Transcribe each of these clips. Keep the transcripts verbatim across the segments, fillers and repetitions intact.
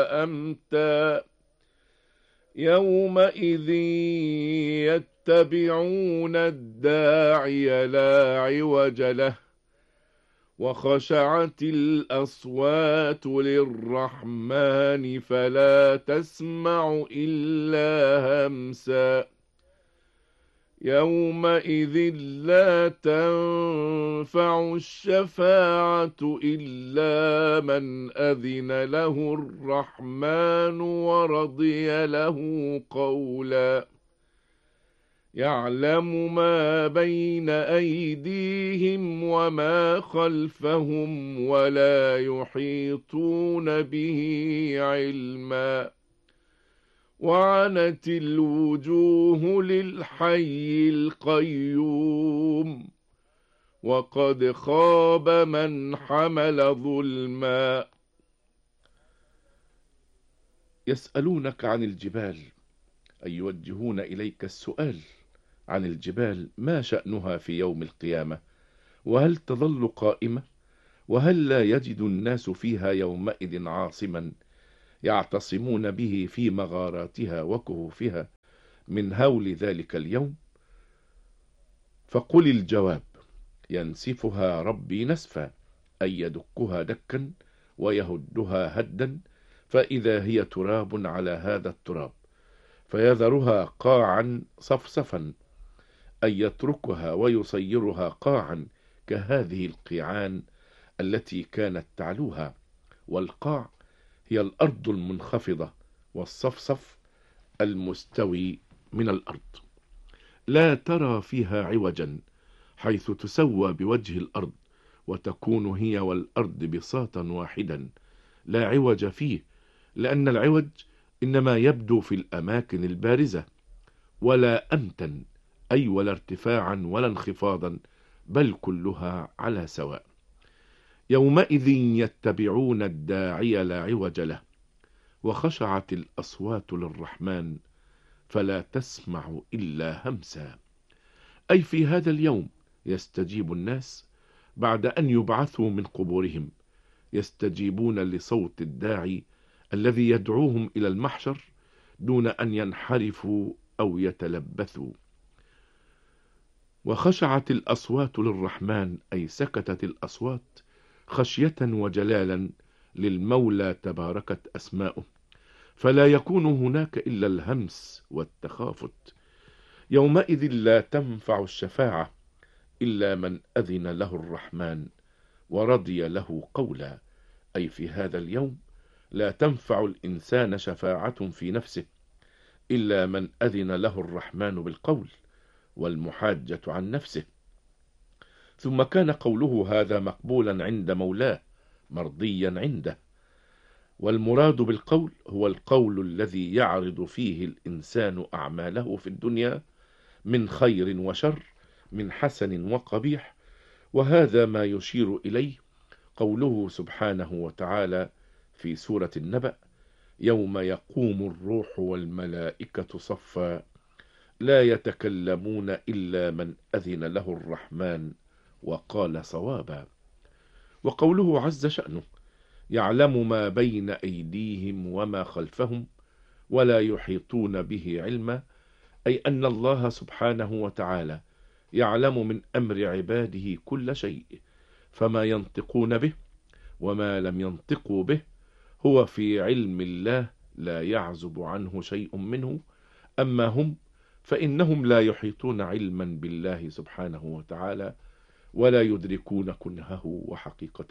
أمتا يومئذ يتبعون الداعي لا عوج له وخشعت الأصوات للرحمن فلا تسمع إلا همسا يومئذ لا تنفع الشفاعة إلا من أذن له الرحمن ورضي له قولا يعلم ما بين أيديهم وما خلفهم ولا يحيطون به علما وعنت الوجوه للحي القيوم وقد خاب من حمل ظلما. يسألونك عن الجبال أي يوجهون إليك السؤال عن الجبال ما شأنها في يوم القيامة وهل تظل قائمة وهل لا يجد الناس فيها يومئذ عاصما يعتصمون به في مغاراتها وكهوفها من هول ذلك اليوم. فقل الجواب ينسفها ربي نسفا أي يدكها دكا ويهدها هدا فإذا هي تراب على هذا التراب فيذرها قاعا صفصفا أي يتركها ويصيرها قاعا كهذه القيعان التي كانت تعلوها. والقاع هي الأرض المنخفضة والصفصف المستوي من الأرض لا ترى فيها عوجا حيث تسوى بوجه الأرض وتكون هي والأرض بساطا واحدا لا عوج فيه لأن العوج إنما يبدو في الأماكن البارزة ولا أمتا أي ولا ارتفاعا ولا انخفاضا بل كلها على سواء. يومئذ يتبعون الداعي لا عوج له وخشعت الأصوات للرحمن فلا تسمع إلا همسا أي في هذا اليوم يستجيب الناس بعد أن يبعثوا من قبورهم يستجيبون لصوت الداعي الذي يدعوهم إلى المحشر دون أن ينحرفوا أو يتلبثوا. وخشعت الأصوات للرحمن أي سكتت الأصوات خشية وجلالا للمولى تباركت أسماؤه فلا يكون هناك إلا الهمس والتخافت. يومئذ لا تنفع الشفاعة إلا من أذن له الرحمن ورضي له قولا أي في هذا اليوم لا تنفع الإنسان شفاعة في نفسه إلا من أذن له الرحمن بالقول والمحاجة عن نفسه. ثم كان قوله هذا مقبولا عند مولاه مرضيا عنده. والمراد بالقول هو القول الذي يعرض فيه الإنسان أعماله في الدنيا من خير وشر من حسن وقبيح وهذا ما يشير إليه قوله سبحانه وتعالى في سورة النبأ يوم يقوم الروح والملائكة صفا لا يتكلمون إلا من أذن له الرحمن وقال صوابا. وقوله عز شأنه يعلم ما بين أيديهم وما خلفهم ولا يحيطون به علما أي أن الله سبحانه وتعالى يعلم من أمر عباده كل شيء فما ينطقون به وما لم ينطقوا به هو في علم الله لا يعزب عنه شيء منه. أما هم فإنهم لا يحيطون علما بالله سبحانه وتعالى ولا يدركون كنهه وحقيقته.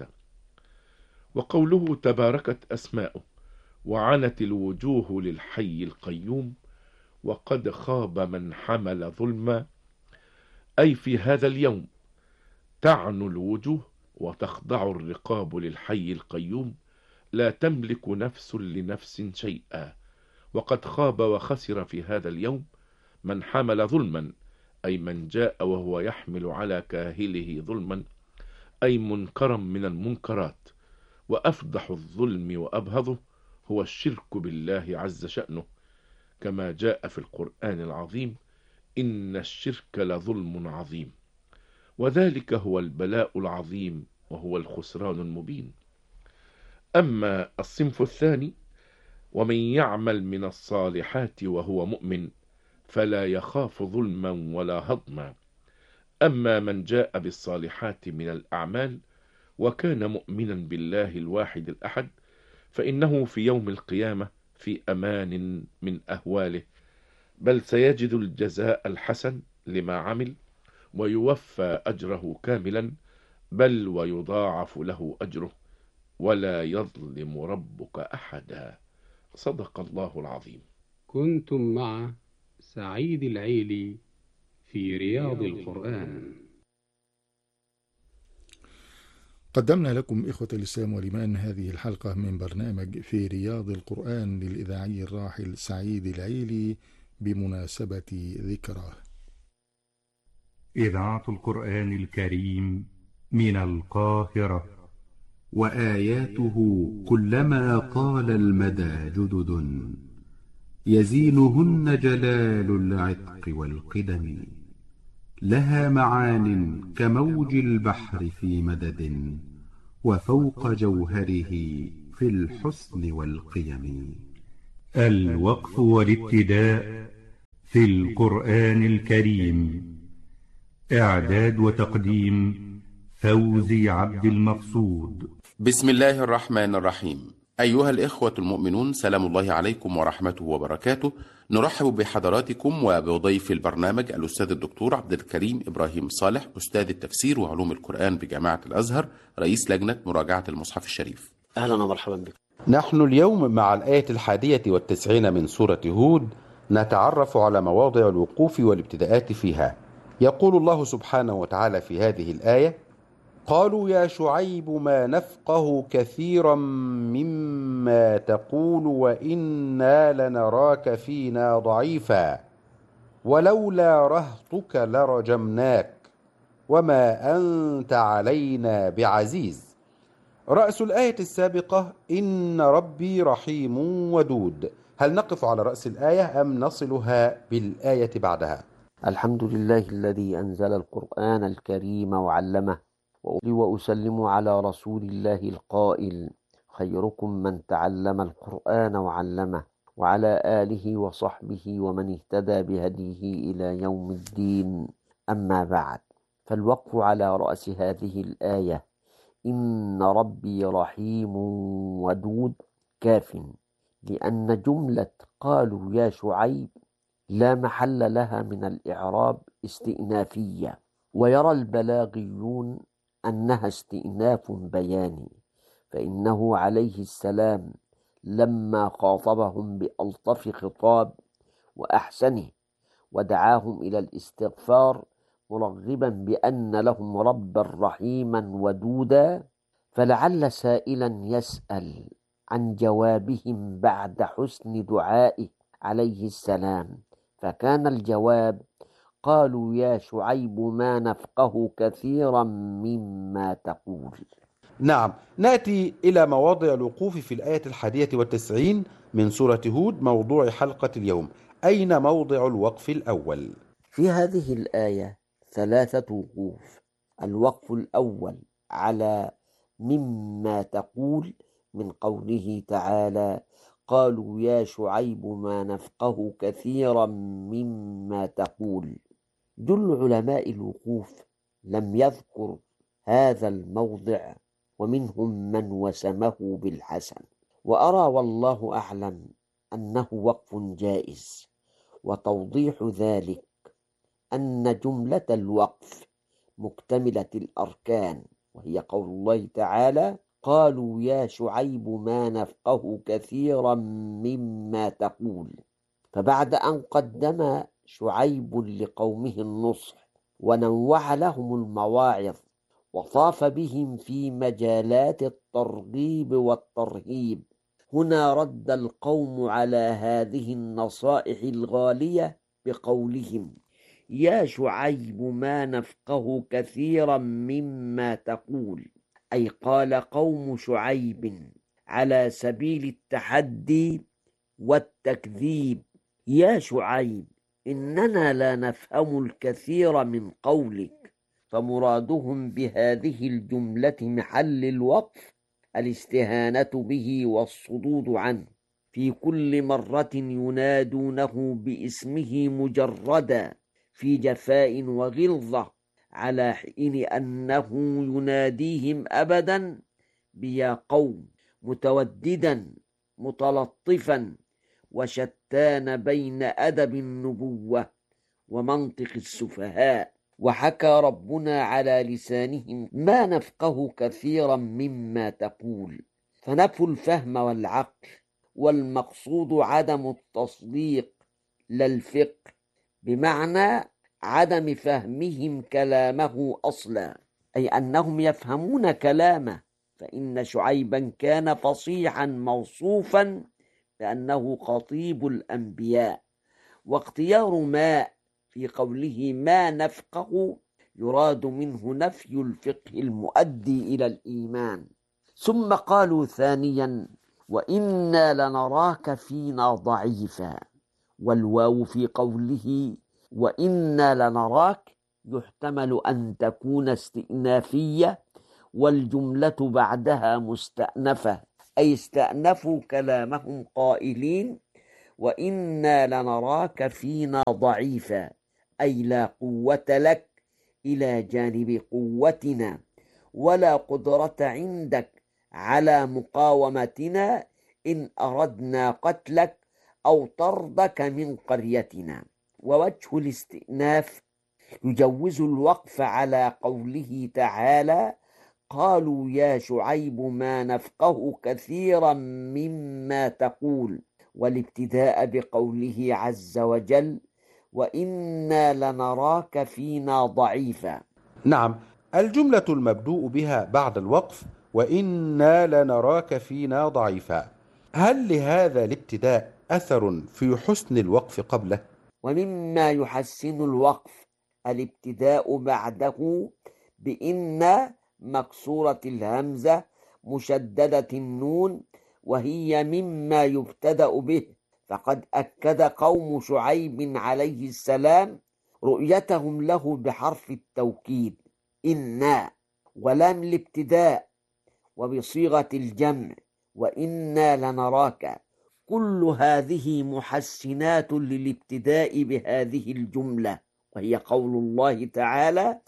وقوله تباركت أسماؤه وعنت الوجوه للحي القيوم وقد خاب من حمل ظلما أي في هذا اليوم تعنو الوجوه وتخضع الرقاب للحي القيوم لا تملك نفس لنفس شيئا. وقد خاب وخسر في هذا اليوم من حمل ظلما أي من جاء وهو يحمل على كاهله ظلما أي منكرا من المنكرات. وأفضح الظلم وأبهضه هو الشرك بالله عز شأنه كما جاء في القرآن العظيم إن الشرك لظلم عظيم وذلك هو البلاء العظيم وهو الخسران المبين. أما الصنف الثاني ومن يعمل من الصالحات وهو مؤمن فلا يخاف ظلما ولا هضما. أما من جاء بالصالحات من الأعمال وكان مؤمنا بالله الواحد الأحد فإنه في يوم القيامة في أمان من أهواله، بل سيجد الجزاء الحسن لما عمل ويوفى أجره كاملا، بل ويضاعف له أجره ولا يظلم ربك أحدا. صدق الله العظيم. كنتم مع سعيد العيلي في رياض القرآن. قدمنا لكم إخوة الإسلام والإيمان هذه الحلقة من برنامج في رياض القرآن للإذاعي الراحل سعيد العيلي بمناسبة ذكراه. إذاعة القرآن الكريم من القاهرة. وآياته كلما طال المدى جدد، يزينهن جلال العتق والقدم. لها معان كموج البحر في مدد، وفوق جوهره في الحسن والقيم. الوقف والابتداء في القرآن الكريم. إعداد وتقديم فوزي عبد المقصود. بسم الله الرحمن الرحيم. أيها الإخوة المؤمنون، سلام الله عليكم ورحمته وبركاته. نرحب بحضراتكم وبضيف البرنامج الأستاذ الدكتور عبد الكريم إبراهيم صالح، أستاذ التفسير وعلوم القرآن بجامعة الأزهر، رئيس لجنة مراجعة المصحف الشريف. أهلا ومرحبا بك. نحن اليوم مع الآية الحادية والتسعين من سورة هود، نتعرف على مواضع الوقوف والابتداءات فيها. يقول الله سبحانه وتعالى في هذه الآية: قالوا يا شعيب ما نفقه كثيرا مما تقول وإنا لنراك فينا ضعيفا ولولا رهطك لرجمناك وما أنت علينا بعزيز. رأس الآية السابقة إن ربي رحيم ودود. هل نقف على رأس الآية أم نصلها بالآية بعدها؟ الحمد لله الذي أنزل القرآن الكريم وعلمه، وأسلم على رسول الله القائل: خيركم من تعلم القرآن وعلمه، وعلى آله وصحبه ومن اهتدى بهديه إلى يوم الدين. أما بعد، فالوقف على رأس هذه الآية إن ربي رحيم ودود كاف، لأن جملة قالوا يا شعيب لا محل لها من الإعراب استئنافية، ويرى البلاغيون أنها استئناف بياني، فإنه عليه السلام لما خاطبهم بألطف خطاب وأحسنه ودعاهم إلى الاستغفار مرغبا بأن لهم ربا رحيما ودودا، فلعل سائلا يسأل عن جوابهم بعد حسن دعائه عليه السلام، فكان الجواب: قالوا يا شعيب ما نفقه كثيرا مما تقول. نعم، نأتي إلى مواضع الوقوف في الآية الحادية والتسعين من سورة هود، موضوع حلقة اليوم. أين موضع الوقف الأول؟ في هذه الآية ثلاثة وقوف. الوقف الأول على مما تقول من قوله تعالى: قالوا يا شعيب ما نفقه كثيرا مما تقول. جل علماء الوقوف لم يذكر هذا الموضع، ومنهم من وسمه بالحسن، وأرى والله أعلم أنه وقف جائز. وتوضيح ذلك أن جملة الوقف مكتملة الأركان، وهي قول الله تعالى: قالوا يا شعيب ما نفقه كثيرا مما تقول. فبعد أن قدم شعيب لقومه النصح ونوع لهم المواعظ وطاف بهم في مجالات الترغيب والترهيب، هنا رد القوم على هذه النصائح الغالية بقولهم: يا شعيب ما نفقه كثيرا مما تقول، أي قال قوم شعيب على سبيل التحدي والتكذيب: يا شعيب إننا لا نفهم الكثير من قولك. فمرادهم بهذه الجملة محل الوقف الاستهانة به والصدود عنه، في كل مرة ينادونه باسمه مجردا في جفاء وغلظة، على حين أنه يناديهم أبدا بيا قوم، متوددا متلطفا، وشتان بين أدب النبوة ومنطق السفهاء. وحكى ربنا على لسانهم: ما نفقه كثيرا مما تقول، فنفوا الفهم والعقل، والمقصود عدم التصديق لا الفقه، بمعنى عدم فهمهم كلامه أصلا، أي أنهم يفهمون كلامه، فإن شعيبا كان فصيحا موصوفا بأنه خطيب الأنبياء. واختيار ما في قوله ما نفقه يراد منه نفي الفقه المؤدي إلى الإيمان. ثم قالوا ثانيا: وإنا لنراك فينا ضعيفا. والواو في قوله وإنا لنراك يحتمل أن تكون استئنافية، والجملة بعدها مستأنفة، أي استأنفوا كلامهم قائلين: وإنا لنراك فينا ضعيفا، أي لا قوة لك إلى جانب قوتنا، ولا قدرة عندك على مقاومتنا إن أردنا قتلك أو طردك من قريتنا. ووجه الاستئناف يجوز الوقف على قوله تعالى: قالوا يا شعيب ما نفقه كثيرا مما تقول، والابتداء بقوله عز وجل: وإنا لنراك فينا ضعيفا. نعم، الجملة المبدوء بها بعد الوقف وإنا لنراك فينا ضعيفا، هل لهذا الابتداء أثر في حسن الوقف قبله؟ ومما يحسن الوقف الابتداء بعده بإن مكسورة الهمزة مشددة النون، وهي مما يبتدأ به، فقد أكد قوم شعيب عليه السلام رؤيتهم له بحرف التوكيد إنا، ولام الابتداء وبصيغة الجمع وإنا لنراك. كل هذه محسنات للابتداء بهذه الجملة، وهي قول الله تعالى: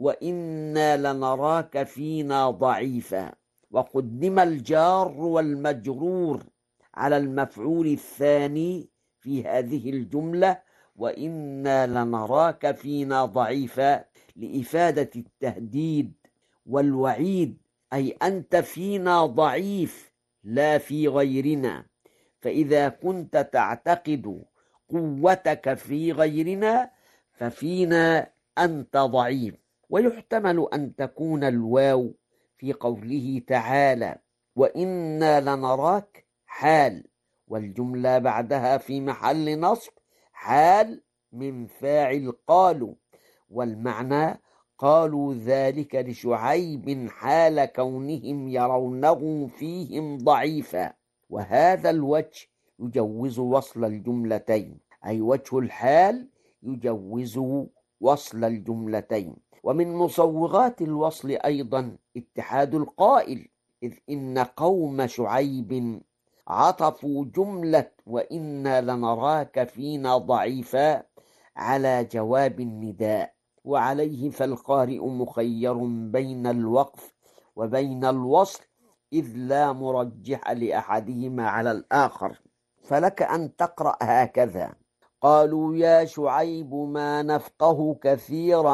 وإنا لنراك فينا ضعيفا. وقدم الجار والمجرور على المفعول الثاني في هذه الجملة وإنا لنراك فينا ضعيفا، لإفادة التهديد والوعيد، أي أنت فينا ضعيف لا في غيرنا، فإذا كنت تعتقد قوتك في غيرنا ففينا أنت ضعيف. ويحتمل أن تكون الواو في قوله تعالى وإنا لنراك حال، والجملة بعدها في محل نصب حال من فاعل قالوا، والمعنى قالوا ذلك لشعيب حال كونهم يرونه فيهم ضعيفا. وهذا الوجه يجوز وصل الجملتين، أي وجه الحال يجوز وصل الجملتين. ومن مصوغات الوصل أيضا اتحاد القائل، إذ إن قوم شعيب عطفوا جملة وإنا لنراك فينا ضعيفا على جواب النداء، وعليه فالقارئ مخير بين الوقف وبين الوصل، إذ لا مرجح لأحدهما على الآخر. فلك أن تقرأ هكذا: قالوا يا شعيب ما نفقه كثيرا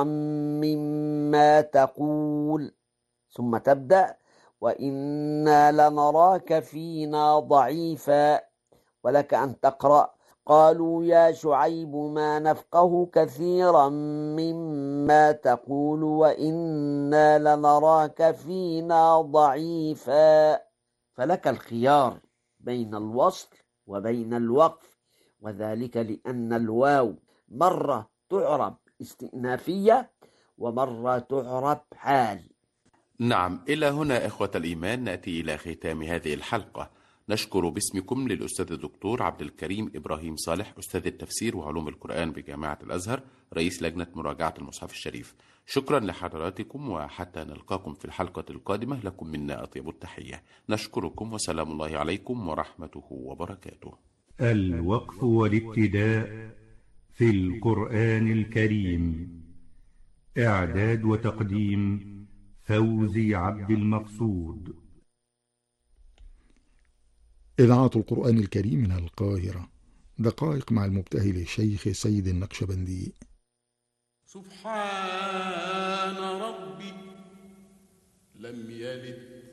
مما تقول، ثم تبدأ وإنا لنراك فينا ضعيفا. ولك أن تقرأ قالوا يا شعيب ما نفقه كثيرا مما تقول وإنا لنراك فينا ضعيفا. فلك الخيار بين الوصل وبين الوقف، وذلك لأن الواو مرة تعرب استئنافية ومرة تعرب حال. نعم، إلى هنا إخوة الإيمان نأتي إلى ختام هذه الحلقة. نشكر باسمكم للأستاذ الدكتور عبد الكريم إبراهيم صالح، أستاذ التفسير وعلوم القرآن بجامعة الأزهر، رئيس لجنة مراجعة المصحف الشريف. شكرا لحضراتكم، وحتى نلقاكم في الحلقة القادمة لكم منا أطيب التحية. نشكركم وسلام الله عليكم ورحمته وبركاته. الوقف والابتداء في القرآن الكريم. إعداد وتقديم فوزي عبد المقصود. إذاعة القرآن الكريم من القاهرة. دقائق مع المبتهل الشيخ سيد النقشبندي. سبحان ربي لم يلد